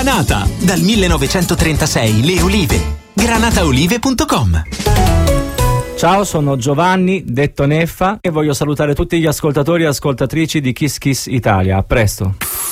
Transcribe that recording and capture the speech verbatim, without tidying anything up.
Granata. Dal millenovecentotrentasei le olive. granataolive punto com. Ciao, sono Giovanni, detto Neffa, e voglio salutare tutti gli ascoltatori e ascoltatrici di Kiss Kiss Italia. A presto.